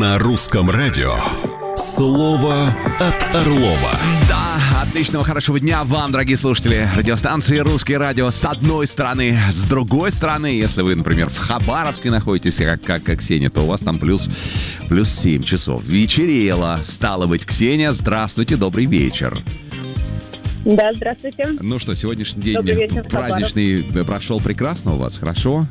На русском радио слово от Орлова. Да, отличного, хорошего дня вам, дорогие слушатели радиостанции «Русское радио» с одной стороны. С другой стороны, если вы, например, в Хабаровске находитесь, как Ксения, то у вас там плюс 7 часов. Вечерело. Стало быть, Ксения, здравствуйте, добрый вечер. Да, здравствуйте. Ну что, сегодняшний день праздничный прошел прекрасно у вас, хорошо?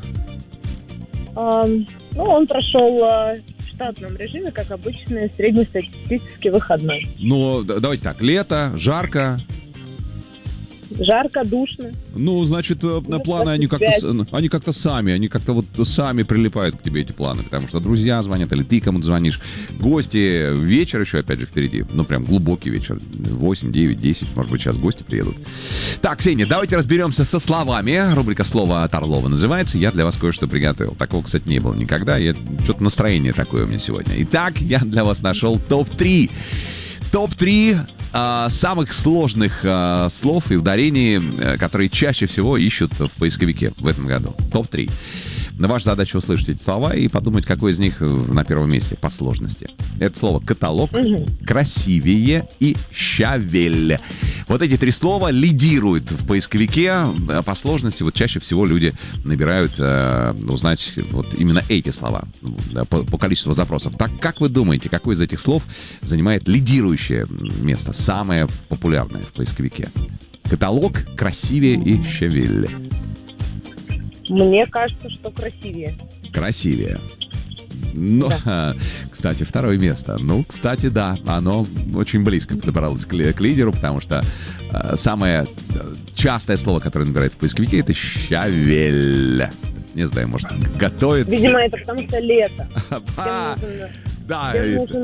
Он прошел в штатном режиме, как обычный среднестатистический выходной. Ну, давайте так, лето, жарко. Жарко, душно. Ну, значит, планы, они как-то сами прилипают к тебе, эти планы, потому что друзья звонят, или ты кому-то звонишь. Гости, вечер еще, опять же, впереди. Ну, прям глубокий вечер. 8, 9, 10, может быть, сейчас гости приедут. Так, Ксения, давайте разберемся со словами. Рубрика «Слово от Орлова» называется. Я для вас кое-что приготовил. Такого, кстати, не было никогда. Что-то настроение такое у меня сегодня. Итак, я для вас нашел топ-3. Топ-3 самых сложных слов и ударений, которые чаще всего ищут в поисковике в этом году. Топ-3. Ваша задача услышать эти слова и подумать, какой из них на первом месте по сложности. Это слово «каталог», «красивее» и «щавель». Вот эти три слова лидируют в поисковике по сложности. Вот чаще всего люди набирают узнать вот именно эти слова по количеству запросов. Так как вы думаете, какой из этих слов занимает лидирующее место, самое популярное в поисковике? Каталог, красивее и щавель. Мне кажется, что красивее. Красивее. Ну, да. Кстати, второе место. Ну, кстати, да, оно очень близко подобралось к лидеру, потому что самое частое слово, которое набирается в поисковике, это щавель. Не знаю, может, готовит. Видимо, это потому что лето. Да.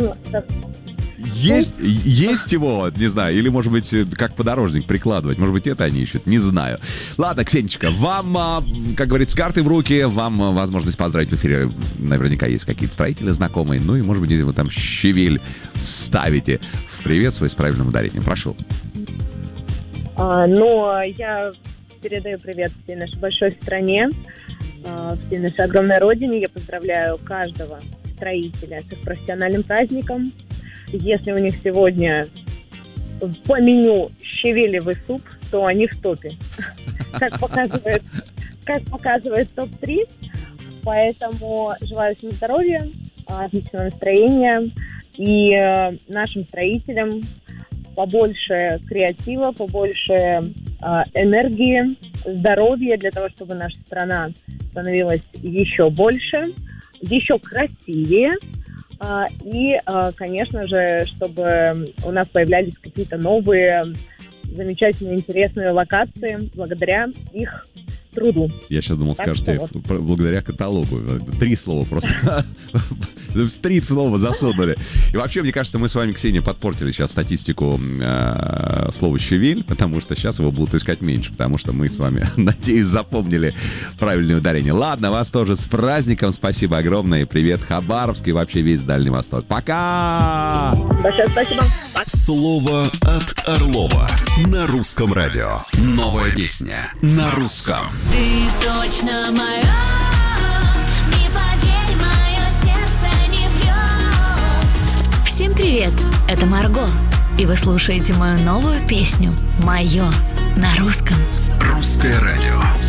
Есть его, не знаю, или, может быть, как подорожник прикладывать. Может быть, это они ищут, не знаю. Ладно, Ксенечка, вам, как говорится, с карты в руки, вам возможность поздравить в эфире. Наверняка есть какие-то строители знакомые. Ну и, может быть, вы там щавель вставите в приветствие с правильным ударением. Прошу. Я передаю привет всей нашей большой стране, всей нашей огромной родине. Я поздравляю каждого строителя с их профессиональным праздником. Если у них сегодня по меню щавелевый суп, то они в топе. Как показывает топ-3. Поэтому желаю всем здоровья, отличного настроения и нашим строителям побольше креатива, побольше энергии, здоровья для того, чтобы наша страна становилась еще больше, еще красивее. И, конечно же, чтобы у нас появлялись какие-то новые, замечательные, интересные локации благодаря их труду. Я сейчас думал, скажете, благодаря каталогу. 3 слова просто. 3 слова засунули. И вообще, мне кажется, мы с вами, Ксения, подпортили сейчас статистику слова «щавель», потому что сейчас его будут искать меньше, потому что мы с вами, надеюсь, запомнили правильное ударение. Ладно, вас тоже с праздником. Спасибо огромное. Привет, Хабаровск и вообще весь Дальний Восток. Пока! Большое спасибо. Слово от Орлова. На русском радио. Новая песня на русском. Ты точно моя, не поверь, мое сердце не врет. Всем привет, это Марго, и вы слушаете мою новую песню «Мое» на русском. Русское радио.